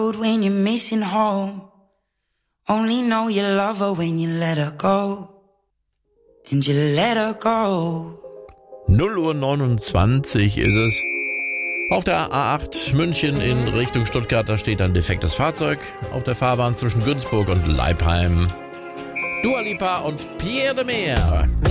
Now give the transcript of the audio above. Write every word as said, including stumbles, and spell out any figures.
road when you're missing home. Only know you love her when you let her go. And you let her go. null Uhr neunundzwanzig ist es. Auf der A acht München in Richtung Stuttgart, da steht ein defektes Fahrzeug auf der Fahrbahn zwischen Günzburg und Leipheim. Dua Lipa und Pierre de Meer.